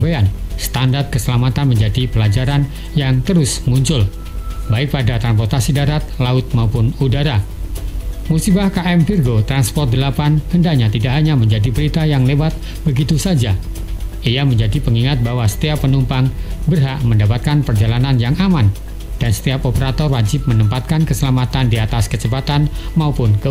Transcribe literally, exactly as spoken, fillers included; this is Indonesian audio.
kepegawaian, standar keselamatan menjadi pelajaran yang terus muncul, baik pada transportasi darat, laut maupun udara. Musibah K M Virgo Transport delapan hendaknya tidak hanya menjadi berita yang lewat begitu saja. Ia menjadi pengingat bahwa setiap penumpang berhak mendapatkan perjalanan yang aman, dan setiap operator wajib menempatkan keselamatan di atas kecepatan maupun keuntungan.